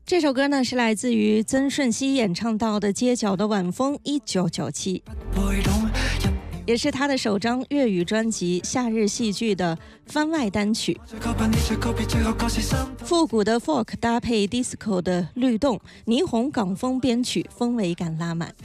这首歌呢是来自于曾舜晞演唱到的《街角的晚风》1997，也是他的首张粤语专辑《夏日戏剧》的番外单曲。复古的 folk 搭配 disco 的律动，霓虹港风编曲，氛围感拉满。